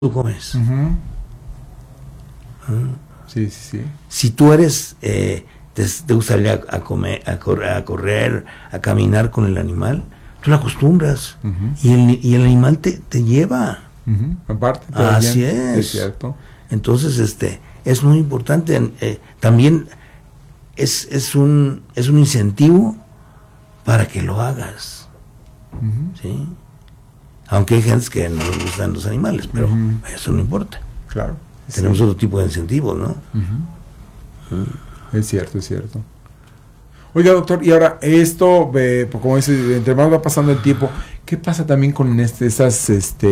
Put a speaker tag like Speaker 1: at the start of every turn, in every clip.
Speaker 1: tú comes.
Speaker 2: Uh-huh.
Speaker 1: ¿Mm?
Speaker 2: Sí, sí, sí.
Speaker 1: Si tú eres, te gusta salir a comer, a correr, a caminar con el animal, tú lo acostumbras.
Speaker 2: Uh-huh.
Speaker 1: Y el animal te lleva.
Speaker 2: Uh-huh. Aparte,
Speaker 1: Así
Speaker 2: es
Speaker 1: es.
Speaker 2: cierto.
Speaker 1: Entonces, es muy importante. También es un incentivo para que lo hagas.
Speaker 2: Uh-huh.
Speaker 1: ¿Sí? Aunque hay gente que no les gustan los animales, pero
Speaker 2: uh-huh.
Speaker 1: eso no importa.
Speaker 2: Claro.
Speaker 1: Tenemos otro tipo de incentivos, ¿no?
Speaker 2: Uh-huh. Es cierto, es cierto. Oiga, doctor, y ahora esto, como dice, entre más va pasando el tiempo, ¿qué pasa también con esas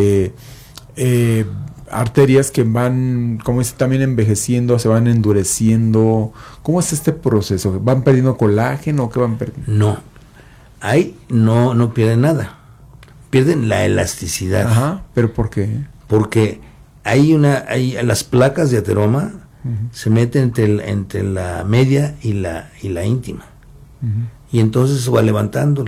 Speaker 2: arterias que van, como dice, también envejeciendo, se van endureciendo? ¿Cómo es este proceso? ¿Van perdiendo colágeno o qué van perdiendo?
Speaker 1: No, ahí no pierden nada. Pierden la elasticidad.
Speaker 2: Ajá, ¿pero por qué?
Speaker 1: Porque hay las placas de ateroma uh-huh. se meten entre la media y la íntima.
Speaker 2: Uh-huh.
Speaker 1: Y entonces se va levantando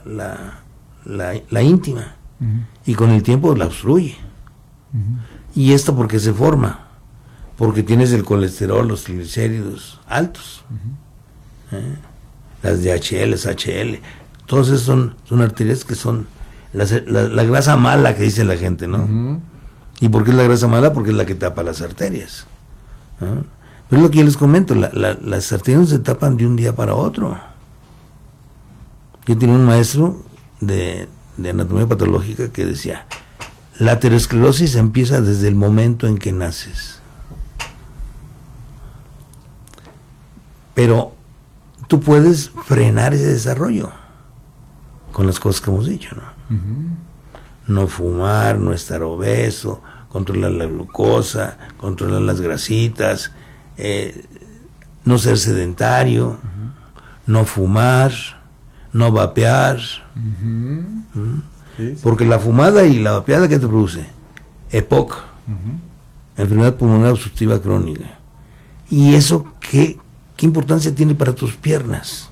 Speaker 1: la íntima. Uh-huh. Y con el tiempo la obstruye. Uh-huh. ¿Y esto por qué se forma? Porque tienes el colesterol, los triglicéridos altos. Uh-huh. Las DHL, HL. Todas esas son arterias que son la grasa mala que dice la gente, ¿no?
Speaker 2: Uh-huh.
Speaker 1: ¿Y por qué es la grasa mala? Porque es la que tapa las arterias. ¿No? Pero es lo que yo les comento, las arterias no se tapan de un día para otro. Yo tenía un maestro de anatomía patológica que decía, la aterosclerosis empieza desde el momento en que naces. Pero tú puedes frenar ese desarrollo con las cosas que hemos dicho, ¿no?
Speaker 2: Uh-huh.
Speaker 1: No fumar, no estar obeso, controlar la glucosa, controlar las grasitas, no ser sedentario, uh-huh. no fumar, no vapear.
Speaker 2: Uh-huh.
Speaker 1: ¿Mm?
Speaker 2: Sí, sí.
Speaker 1: Porque la fumada y la vapeada, ¿qué te produce? EPOC, uh-huh. enfermedad pulmonar obstructiva crónica. ¿Y eso qué importancia tiene para tus piernas?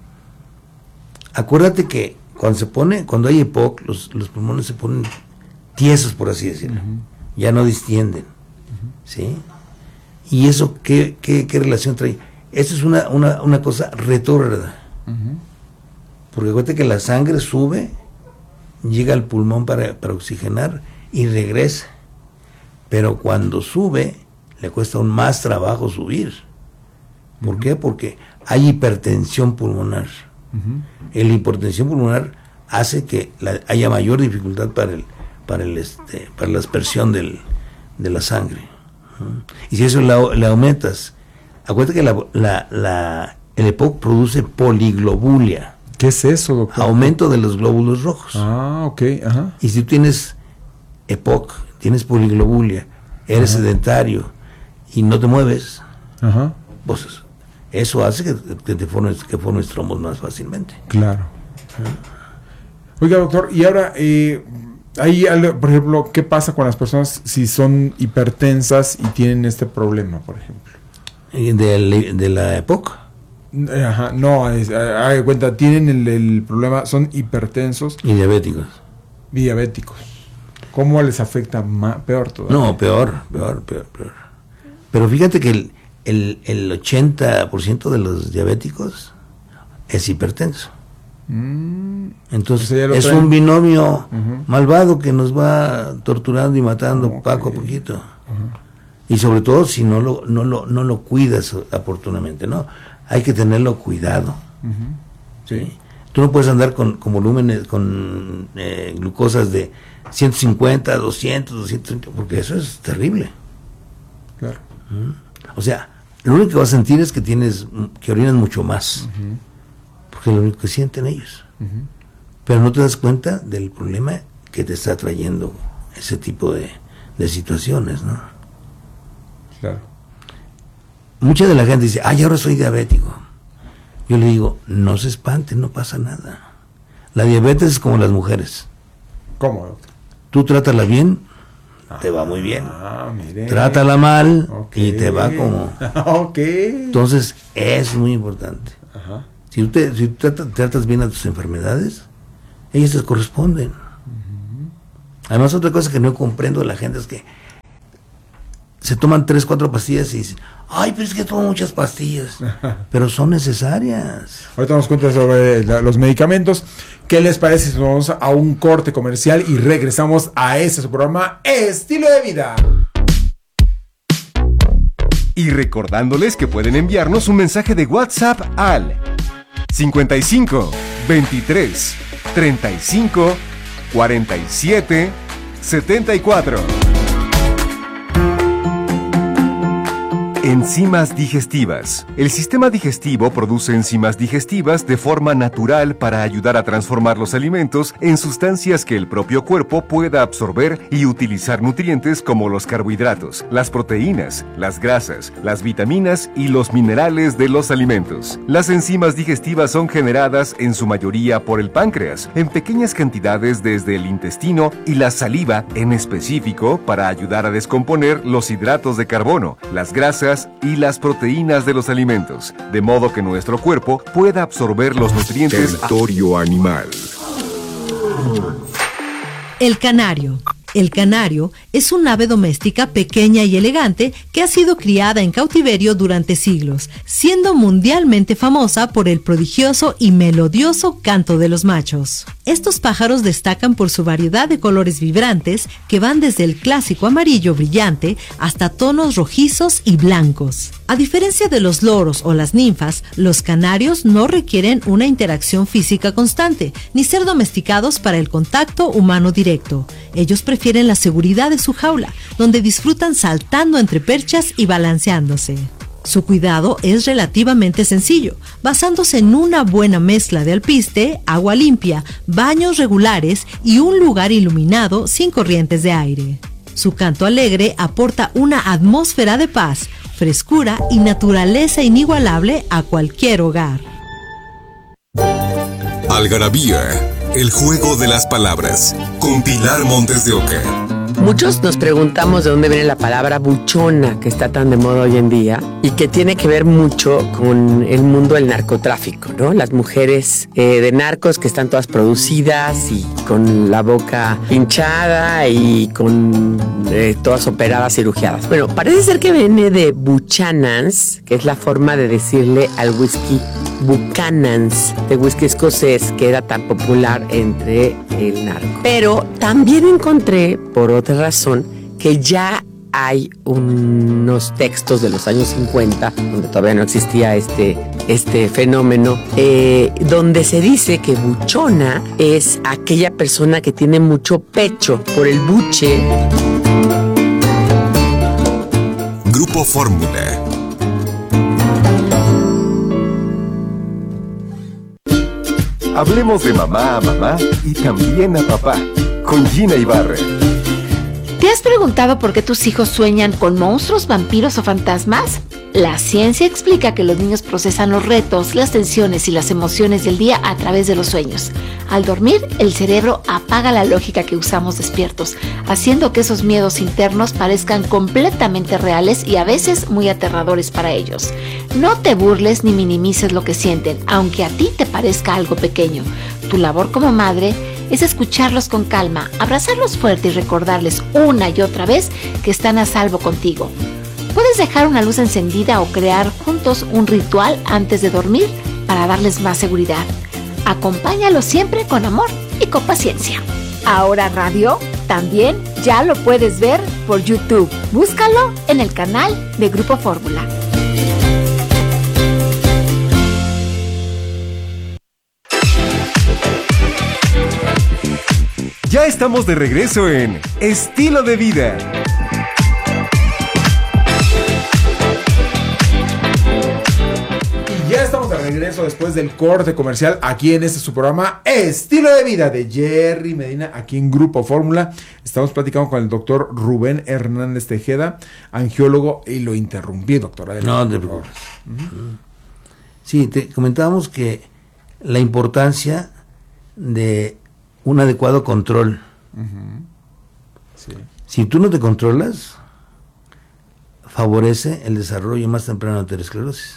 Speaker 1: Acuérdate que cuando hay EPOC, los pulmones se ponen tiesos, por así decirlo. Uh-huh. Ya no distienden. Uh-huh. ¿Sí? ¿Y eso qué relación trae? Esto es una cosa retrógrada. Uh-huh. Porque acuérdate que la sangre sube, llega al pulmón para oxigenar y regresa. Pero cuando sube, le cuesta aún más trabajo subir. ¿Por qué? Porque hay hipertensión pulmonar. Uh-huh. La hipertensión pulmonar hace que haya mayor dificultad para la aspersión de la sangre. Y si eso le aumentas, acuérdate que el EPOC produce poliglobulia.
Speaker 2: ¿Qué es eso, doctor?
Speaker 1: Aumento de los glóbulos rojos.
Speaker 2: Ah, ok, ajá.
Speaker 1: Y si tú tienes EPOC, tienes poliglobulia, eres ajá. sedentario y no te mueves,
Speaker 2: ajá.
Speaker 1: pues eso hace que formes trombos más fácilmente.
Speaker 2: Claro. Oiga, doctor, y ahora, hay algo, por ejemplo, ¿qué pasa con las personas si son hipertensas y tienen este problema, por ejemplo?
Speaker 1: ¿De la EPOC?
Speaker 2: Ajá, no, cuenta, tienen el problema, son hipertensos.
Speaker 1: Y diabéticos.
Speaker 2: Y diabéticos. ¿Cómo les afecta peor todavía?
Speaker 1: No, peor. Pero fíjate que el 80% de los diabéticos es hipertenso. Entonces es un binomio uh-huh. malvado que nos va torturando y matando okay. poco a poquito. Uh-huh. Y sobre todo si no lo cuidas oportunamente, ¿no? Hay que tenerlo cuidado.
Speaker 2: Uh-huh.
Speaker 1: ¿Sí? Tú no puedes andar con volúmenes, con glucosas de 150, 200, 230, porque eso es terrible.
Speaker 2: Claro.
Speaker 1: O sea, lo único que vas a sentir es que orinas mucho más. Uh-huh. Porque es lo único que sienten ellos. Uh-huh. Pero no te das cuenta del problema que te está trayendo ese tipo de situaciones, ¿no?
Speaker 2: Claro.
Speaker 1: Mucha de la gente dice, ahora soy diabético. Yo le digo, no se espanten, no pasa nada. La diabetes es como las mujeres.
Speaker 2: ¿Cómo, doctor?
Speaker 1: Tú trátala bien, te va muy bien.
Speaker 2: Mire.
Speaker 1: Trátala mal
Speaker 2: okay.
Speaker 1: y te va como...
Speaker 2: Okay.
Speaker 1: Entonces, es muy importante.
Speaker 2: Ajá.
Speaker 1: Si tú tratas bien a tus enfermedades, ellas te corresponden. Uh-huh. Además, otra cosa que no comprendo de la gente es que se toman 3, 4 pastillas y dicen, ay, pero es que tomo muchas pastillas, pero son necesarias.
Speaker 2: Ahorita nos cuentas sobre los medicamentos. ¿Qué les parece si vamos a un corte comercial y regresamos a su programa Estilo de Vida?
Speaker 3: Y recordándoles que pueden enviarnos un mensaje de WhatsApp al 55 23 35 47 74. Enzimas digestivas. El sistema digestivo produce enzimas digestivas de forma natural para ayudar a transformar los alimentos en sustancias que el propio cuerpo pueda absorber y utilizar nutrientes como los carbohidratos, las proteínas, las grasas, las vitaminas y los minerales de los alimentos. Las enzimas digestivas son generadas en su mayoría por el páncreas, en pequeñas cantidades desde el intestino y la saliva en específico para ayudar a descomponer los hidratos de carbono, las grasas y las proteínas de los alimentos, de modo que nuestro cuerpo pueda absorber los nutrientes. Territorio animal.
Speaker 4: El canario. El canario es un ave doméstica pequeña y elegante que ha sido criada en cautiverio durante siglos, siendo mundialmente famosa por el prodigioso y melodioso canto de los machos. Estos pájaros destacan por su variedad de colores vibrantes que van desde el clásico amarillo brillante hasta tonos rojizos y blancos. A diferencia de los loros o las ninfas, los canarios no requieren una interacción física constante, ni ser domesticados para el contacto humano directo. Ellos prefieren la seguridad de su jaula, donde disfrutan saltando entre perchas y balanceándose. Su cuidado es relativamente sencillo, basándose en una buena mezcla de alpiste, agua limpia, baños regulares y un lugar iluminado sin corrientes de aire. Su canto alegre aporta una atmósfera de paz, frescura y naturaleza inigualable a cualquier hogar.
Speaker 5: Algarabía, el juego de las palabras, con Pilar Montes de Oca.
Speaker 6: Muchos nos preguntamos de dónde viene la palabra buchona, que está tan de moda hoy en día y que tiene que ver mucho con el mundo del narcotráfico, ¿no? Las mujeres de narcos que están todas producidas y con la boca hinchada y con todas operadas, cirugiadas. Bueno, parece ser que viene de Buchanans, que es la forma de decirle al whisky Buchanan's, de whisky escocés, que era tan popular entre el narco. Pero también encontré, por otra razón, que ya hay unos textos de los años 50, donde todavía no existía este fenómeno, donde se dice que buchona es aquella persona que tiene mucho pecho por el buche.
Speaker 5: Grupo Fórmula.
Speaker 3: Hablemos de mamá a mamá y también a papá, con Gina Ibarra.
Speaker 7: ¿Te has preguntado por qué tus hijos sueñan con monstruos, vampiros o fantasmas? La ciencia explica que los niños procesan los retos, las tensiones y las emociones del día a través de los sueños. Al dormir, el cerebro apaga la lógica que usamos despiertos, haciendo que esos miedos internos parezcan completamente reales y a veces muy aterradores para ellos. No te burles ni minimices lo que sienten, aunque a ti te parezca algo pequeño. Tu labor como madre es escucharlos con calma, abrazarlos fuerte y recordarles una y otra vez que están a salvo contigo. Puedes dejar una luz encendida o crear juntos un ritual antes de dormir para darles más seguridad. Acompáñalos siempre con amor y con paciencia. Ahora Radio también ya lo puedes ver por YouTube. Búscalo en el canal de Grupo Fórmula.
Speaker 3: Ya estamos de regreso en Estilo de Vida.
Speaker 2: Y ya estamos de regreso después del corte comercial aquí en su programa Estilo de Vida de Jerry Medina, aquí en Grupo Fórmula. Estamos platicando con el doctor Rubén Hernández Tejeda, angiólogo, y lo interrumpí, doctor.
Speaker 1: No te preocupes. Sí, te comentábamos que la importancia de un adecuado control.
Speaker 2: Sí.
Speaker 1: Si tú no te controlas, favorece el desarrollo más temprano de aterosclerosis.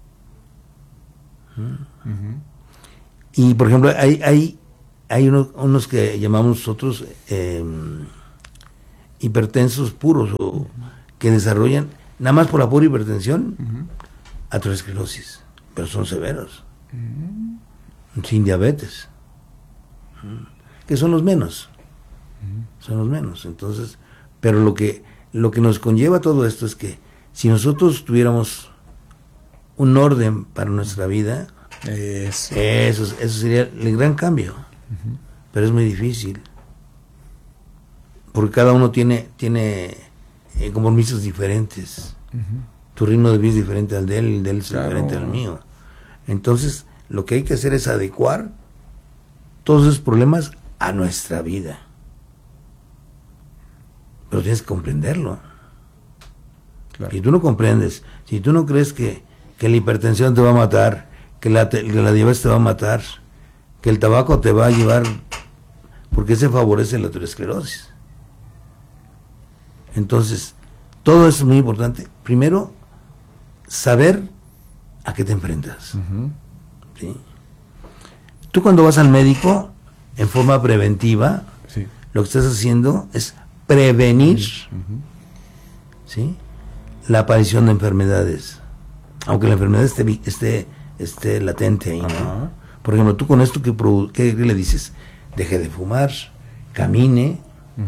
Speaker 1: Y por ejemplo, hay unos que llamamos nosotros hipertensos puros, o que desarrollan, nada más por la pura hipertensión, aterosclerosis, pero son severos, sin diabetes, que son los menos, entonces, pero lo que nos conlleva todo esto es que si nosotros tuviéramos un orden para nuestra vida, eso sería el gran cambio, pero es muy difícil, porque cada uno tiene compromisos diferentes, tu ritmo de vida es diferente al de él, el de él es diferente al mío, entonces lo que hay que hacer es adecuar todos esos problemas a nuestra vida, pero tienes que comprenderlo. Claro. Si tú no comprendes, si tú no crees que la hipertensión te va a matar, que la diabetes te va a matar, que el tabaco te va a llevar, porque se favorece la aterosclerosis. Entonces, todo eso es muy importante. Primero, saber a qué te enfrentas. ¿Sí? Tú cuando vas al médico, en forma preventiva, lo que estás haciendo es prevenir, ¿sí?, la aparición de enfermedades, aunque la enfermedad esté latente ahí, ¿no? Por ejemplo, tú con esto ¿qué le dices? Deje de fumar, camine,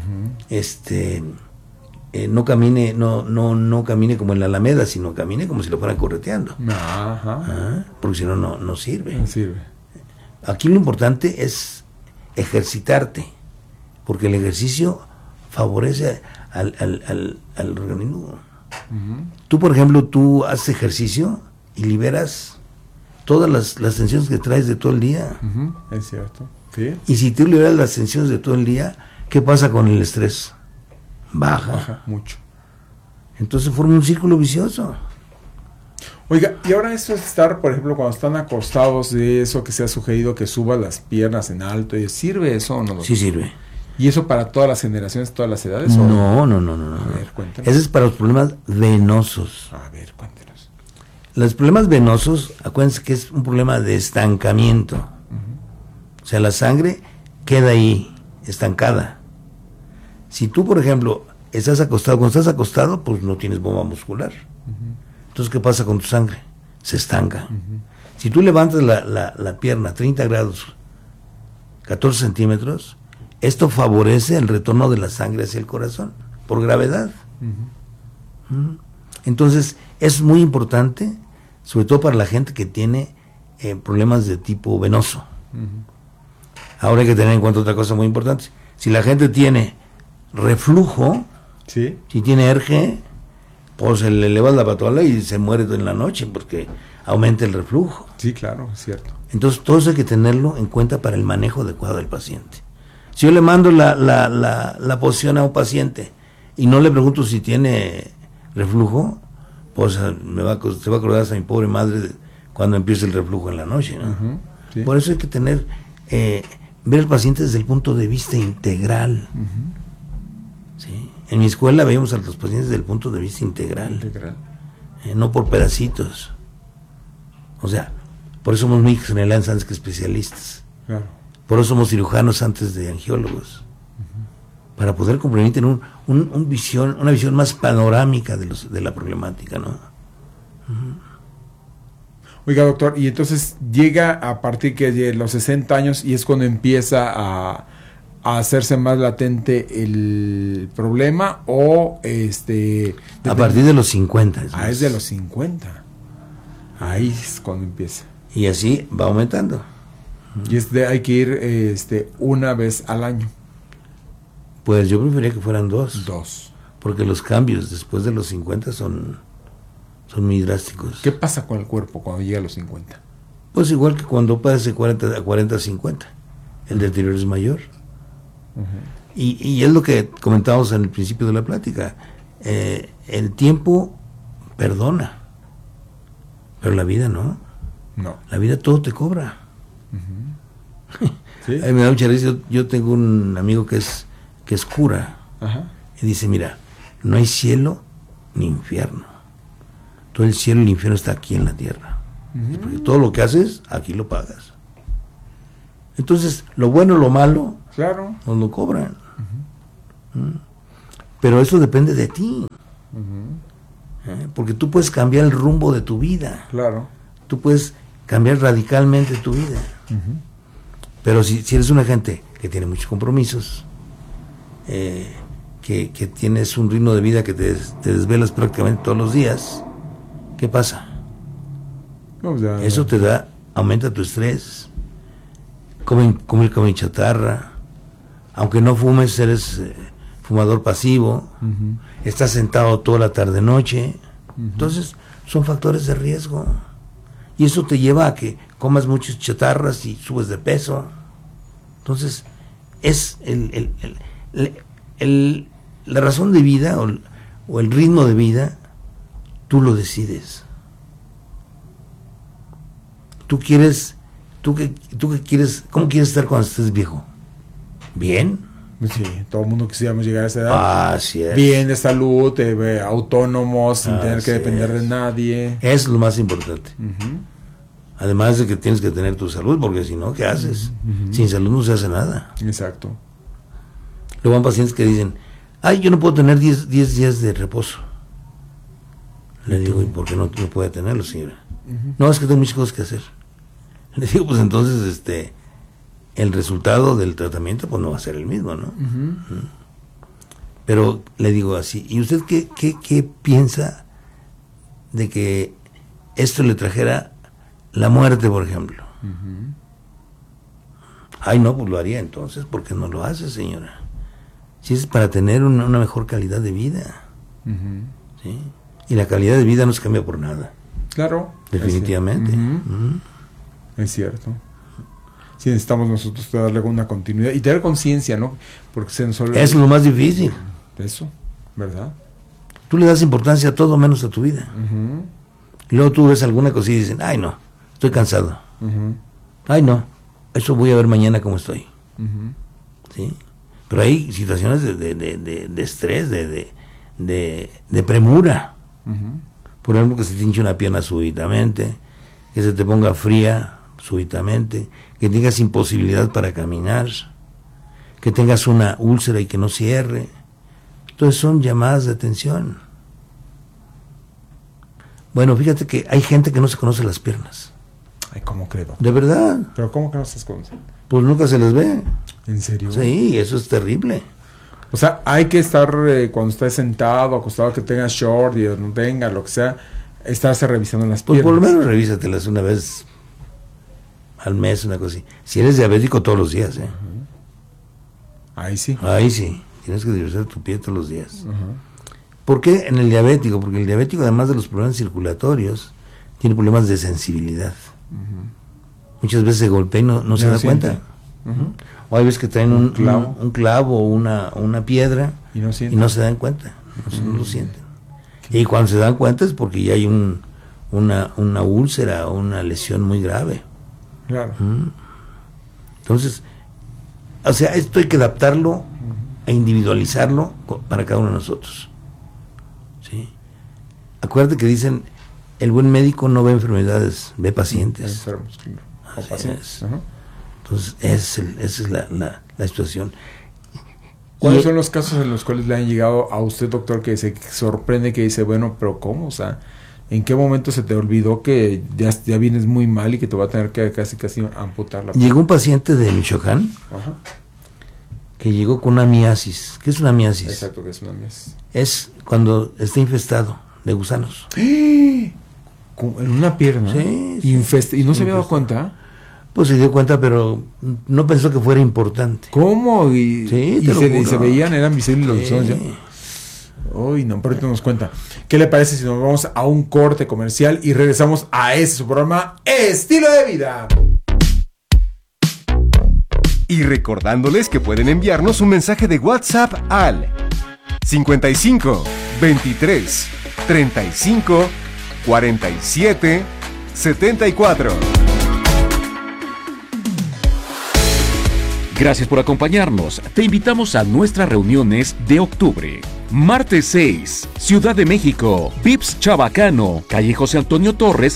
Speaker 1: no camine, no camine como en la Alameda, sino camine como si lo fueran correteando, porque si no, no sirve. No sirve. Aquí lo importante es ejercitarte, porque el ejercicio favorece al organismo. Tú, por ejemplo, tú haces ejercicio y liberas todas las tensiones que traes de todo el día.
Speaker 2: Es cierto. ¿Sí?
Speaker 1: Y si tú liberas las tensiones de todo el día, ¿qué pasa con el estrés? Baja
Speaker 2: mucho.
Speaker 1: Entonces forma un círculo vicioso.
Speaker 2: Oiga, y ahora eso es estar, por ejemplo, cuando están acostados, de eso que se ha sugerido que suba las piernas en alto, ¿sirve eso o no?
Speaker 1: Sí sirve.
Speaker 2: ¿Y eso para todas las generaciones, todas las edades?
Speaker 1: No.
Speaker 2: A ver, cuéntanos.
Speaker 1: Ese es para los problemas venosos.
Speaker 2: A ver, cuéntanos.
Speaker 1: Los problemas venosos, acuérdense que es un problema de estancamiento. O sea, la sangre queda ahí, estancada. Si tú, por ejemplo, estás acostado, cuando estás acostado, pues no tienes bomba muscular. Entonces, ¿qué pasa con tu sangre? Se estanca. Si tú levantas la pierna 30 grados, 14 centímetros, esto favorece el retorno de la sangre hacia el corazón, por gravedad. Entonces, es muy importante, sobre todo para la gente que tiene problemas de tipo venoso. Ahora hay que tener en cuenta otra cosa muy importante. Si la gente tiene reflujo, si tiene erge, pues se le eleva la patola y se muere en la noche porque aumenta el reflujo.
Speaker 2: Sí, claro, es cierto.
Speaker 1: Entonces, todo eso hay que tenerlo en cuenta para el manejo adecuado del paciente. Si yo le mando la posición a un paciente y no le pregunto si tiene reflujo, pues se va a acordar a mi pobre madre cuando empiece el reflujo en la noche, ¿no? Por eso hay que tener, ver al paciente desde el punto de vista integral. ¿Sí? En mi escuela veíamos a los pacientes desde el punto de vista integral. No por pedacitos. O sea, por eso somos médicos generales antes que especialistas.
Speaker 2: Claro.
Speaker 1: Por eso somos cirujanos antes de angiólogos. Para poder comprender, tener una visión más panorámica de la problemática, ¿no?
Speaker 2: Oiga, doctor, y entonces llega a partir de los 60 años y es cuando empieza a hacerse más latente el problema, o
Speaker 1: a partir de los 50.
Speaker 2: Es de los 50. Ahí es cuando empieza.
Speaker 1: Y así va aumentando.
Speaker 2: Y hay que ir una vez al año.
Speaker 1: Pues yo preferiría que fueran dos.
Speaker 2: Dos.
Speaker 1: Porque los cambios después de los 50 son muy drásticos.
Speaker 2: ¿Qué pasa con el cuerpo cuando llega a los 50?
Speaker 1: Pues igual que cuando pasa de 40 a 50. El deterioro es mayor. Y es lo que comentábamos en el principio de la plática. El tiempo perdona, pero la vida no. La vida todo te cobra.
Speaker 2: ¿Sí?
Speaker 1: A mí me da mucha risa. Yo tengo un amigo que es cura. Y dice, mira, no hay cielo ni infierno. Todo el cielo y el infierno está aquí en la tierra. Porque todo lo que haces, aquí lo pagas. Entonces, lo bueno, lo malo,
Speaker 2: claro,
Speaker 1: nos lo cobran. Pero eso depende de ti. Porque tú puedes cambiar el rumbo de tu vida.
Speaker 2: Claro.
Speaker 1: Tú puedes cambiar radicalmente tu vida. Pero si eres una gente que tiene muchos compromisos, que tienes un ritmo de vida que te desvelas prácticamente todos los días, ¿qué pasa?
Speaker 2: No, ya,
Speaker 1: Eso te aumenta tu estrés, comer comida chatarra, aunque no fumes, eres fumador pasivo, estás sentado toda la tarde-noche, entonces son factores de riesgo, y eso te lleva a que comas muchas chatarras y subes de peso. Entonces es la razón de vida o el ritmo de vida, tú lo decides. Tú qué quieres, ¿cómo quieres estar cuando estés viejo? ¿Bien?
Speaker 2: Sí, todo el mundo quisiéramos llegar a esa edad.
Speaker 1: Así es.
Speaker 2: Bien de salud, autónomos, sin tener que depender
Speaker 1: es.
Speaker 2: de nadie.
Speaker 1: Es lo más importante. Además de que tienes que tener tu salud, porque si no, ¿qué haces? Sin salud no se hace nada.
Speaker 2: Exacto.
Speaker 1: Luego van pacientes que dicen, ay, yo no puedo tener 10 días de reposo. Le digo, ¿y por qué no puede tenerlo, señora? No, es que tengo muchas cosas que hacer. Le digo, pues entonces, el resultado del tratamiento pues no va a ser el mismo, ¿no? Pero le digo así, ¿y usted qué piensa de que esto le trajera la muerte, por ejemplo? Ay, no, pues lo haría entonces. ¿Por qué no lo hace, señora? Si es para tener una mejor calidad de vida. ¿Sí? Y la calidad de vida no se cambia por nada.
Speaker 2: Claro.
Speaker 1: Definitivamente.
Speaker 2: Es cierto. Sí, necesitamos nosotros darle una continuidad y tener conciencia, ¿no? Porque se nos olvida.
Speaker 1: Es lo más difícil.
Speaker 2: Eso, ¿verdad?
Speaker 1: Tú le das importancia a todo menos a tu vida. Y luego tú ves alguna cosilla y dicen, ay no, estoy cansado. Ay no, eso voy a ver mañana cómo estoy. ¿Sí? Pero hay situaciones de estrés, de premura. Por ejemplo, que se te hinche una pierna súbitamente, que se te ponga fría súbitamente, que tengas imposibilidad para caminar, que tengas una úlcera y que no cierre. Entonces son llamadas de atención. Bueno, fíjate que hay gente que no se conoce las piernas.
Speaker 2: Ay, ¿cómo creo?
Speaker 1: ¿De verdad?
Speaker 2: ¿Pero cómo que no se conocen?
Speaker 1: Pues nunca se les ve.
Speaker 2: ¿En serio?
Speaker 1: Sí, eso es terrible.
Speaker 2: O sea, hay que estar cuando estés sentado, acostado, que tengas short y no tenga, lo que sea, estarse revisando las
Speaker 1: Pues
Speaker 2: piernas.
Speaker 1: por lo menos revísatelas una vez al mes, una cosa así. Si eres diabético, todos los días, ¿eh?
Speaker 2: Ahí sí.
Speaker 1: Ahí sí, tienes que revisar tu pie todos los días. ¿Por qué en el diabético? Porque el diabético, además de los problemas circulatorios, tiene problemas de sensibilidad. Muchas veces se golpea y no se da cuenta. O hay veces que traen un clavo o una piedra
Speaker 2: y no
Speaker 1: se dan cuenta, no lo sienten. Y cuando se dan cuenta es porque ya hay una úlcera o una lesión muy grave.
Speaker 2: Claro.
Speaker 1: Entonces, o sea, esto hay que adaptarlo e individualizarlo para cada uno de nosotros. ¿Sí? Acuérdate que dicen, el buen médico no ve enfermedades, ve pacientes.
Speaker 2: Enfermos, claro. O
Speaker 1: Así
Speaker 2: pacientes.
Speaker 1: es. Entonces, esa es la situación.
Speaker 2: ¿Cuáles son los casos en los cuales le han llegado a usted, doctor, que se sorprende, que dice, bueno, pero ¿cómo? O sea, ¿en qué momento se te olvidó que ya vienes muy mal y que te va a tener que casi amputar la pierna?
Speaker 1: Llegó un paciente de Michoacán que llegó con una miasis. ¿Qué es una miasis?
Speaker 2: Exacto, que es una miasis.
Speaker 1: Es cuando está infestado de gusanos.
Speaker 2: En una pierna.
Speaker 1: Sí.
Speaker 2: ¿Y no se había dado cuenta?
Speaker 1: Pues se dio cuenta, pero no pensó que fuera importante.
Speaker 2: ¿Cómo?
Speaker 1: Sí,
Speaker 2: y se veían, eran visibles los gusanos ya. Uy, no, pero ahorita nos cuenta. ¿Qué le parece si nos vamos a un corte comercial y regresamos a su programa Estilo de Vida?
Speaker 3: Y recordándoles que pueden enviarnos un mensaje de WhatsApp al 55 23 35 47 74.
Speaker 8: Gracias por acompañarnos. Te invitamos a nuestras reuniones de octubre. Martes 6, Ciudad de México, Vips Chabacano, calle José Antonio Torres,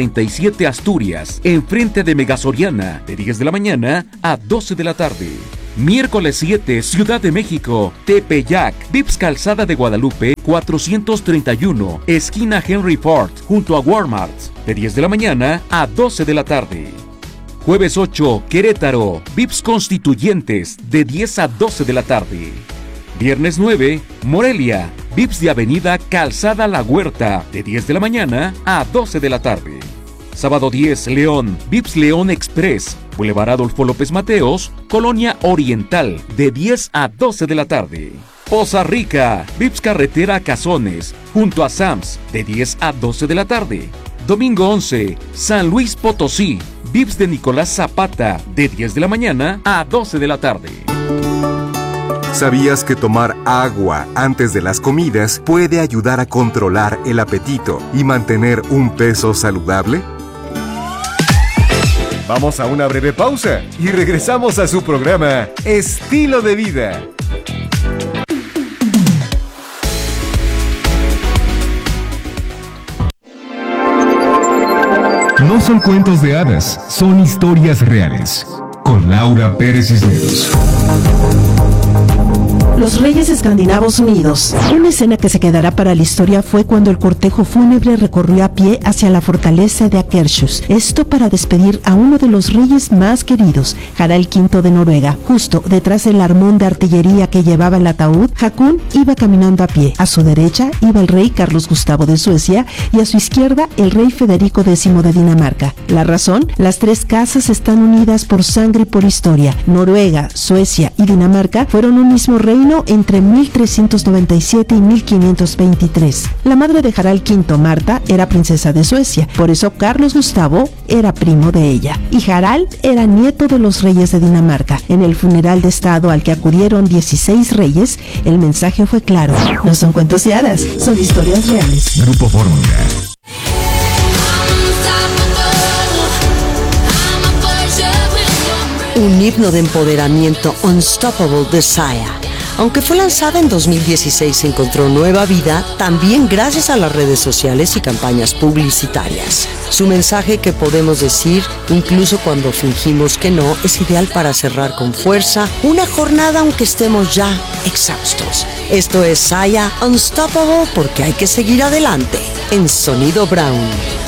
Speaker 8: 647 Asturias, enfrente de Megasoriana, de 10 de la mañana a 12 de la tarde. Miércoles 7, Ciudad de México, Tepeyac, Vips Calzada de Guadalupe 431, esquina Henry Ford, junto a Walmart, de 10 de la mañana a 12 de la tarde. Jueves 8, Querétaro, Vips Constituyentes, de 10 a 12 de la tarde. Viernes 9, Morelia, Vips de Avenida Calzada La Huerta, de 10 de la mañana a 12 de la tarde. Sábado 10, León, Vips León Express, Boulevard Adolfo López Mateos, Colonia Oriental, de 10 a 12 de la tarde. Poza Rica, Vips Carretera Cazones, junto a Sams, de 10 a 12 de la tarde. Domingo 11, San Luis Potosí, Vips de Nicolás Zapata, de 10 de la mañana a 12 de la tarde.
Speaker 3: ¿Sabías que tomar agua antes de las comidas puede ayudar a controlar el apetito y mantener un peso saludable? Vamos a una breve pausa y regresamos a su programa Estilo de Vida.
Speaker 5: No son cuentos de hadas, son historias reales. Con Laura Pérez Cisneros.
Speaker 9: Los Reyes Escandinavos Unidos. Una escena que se quedará para la historia fue cuando el cortejo fúnebre recorrió a pie hacia la fortaleza de Akershus. Esto para despedir a uno de los reyes más queridos, Harald V de Noruega. Justo detrás del armón de artillería que llevaba el ataúd, Hakon iba caminando a pie. A su derecha iba el rey Carlos Gustavo de Suecia y a su izquierda el rey Federico X de Dinamarca. La razón, las tres casas están unidas por sangre y por historia. Noruega, Suecia y Dinamarca fueron un mismo reino entre 1397 y 1523. La madre de Harald V, Marta, era princesa de Suecia, por eso Carlos Gustavo era primo de ella. Y Harald era nieto de los reyes de Dinamarca. En el funeral de estado al que acudieron 16 reyes, el mensaje fue claro: no son cuentos de hadas, son historias reales.
Speaker 5: Grupo Fórmula.
Speaker 10: Un himno de empoderamiento, Unstoppable de Sia. Aunque fue lanzada en 2016, encontró nueva vida también gracias a las redes sociales y campañas publicitarias. Su mensaje, que podemos decir, incluso cuando fingimos que no, es ideal para cerrar con fuerza una jornada aunque estemos ya exhaustos. Esto es Sia Unstoppable, porque hay que seguir adelante en Sonido Brown.